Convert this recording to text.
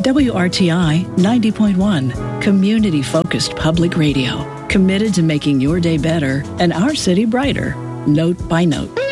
WRTI 90.1, community-focused public radio, committed to making your day better and our city brighter, note by note.